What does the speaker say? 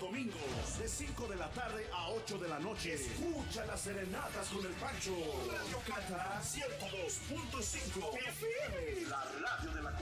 domingos, de 5 de la tarde a 8 de la noche. Escucha las serenatas con el Pancho. Radio Cata 102.5 FM. La radio de la